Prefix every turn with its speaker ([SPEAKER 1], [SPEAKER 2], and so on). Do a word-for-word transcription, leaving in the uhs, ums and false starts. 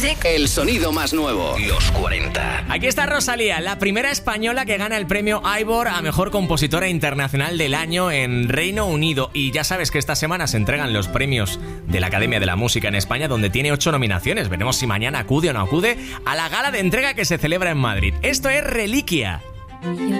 [SPEAKER 1] Music.
[SPEAKER 2] El sonido más nuevo. Los cuarenta.
[SPEAKER 3] Aquí está Rosalía, la primera española que gana el premio Ivor a Mejor Compositora Internacional del Año en Reino Unido. Y ya sabes que esta semana se entregan los premios de la Academia de la Música en España, donde tiene ocho nominaciones. Veremos si mañana acude o no acude a la gala de entrega que se celebra en Madrid. Esto es Reliquia.